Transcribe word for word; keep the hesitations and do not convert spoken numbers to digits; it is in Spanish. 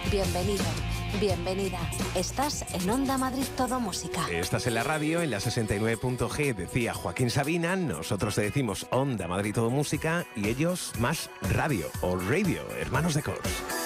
Bienvenido, bienvenida. Estás en Onda Madrid Todo Música. Estás en la radio, en la sesenta y nueve punto ge, decía Joaquín Sabina. Nosotros te decimos Onda Madrid Todo Música y ellos más radio o radio, hermanos de Cors.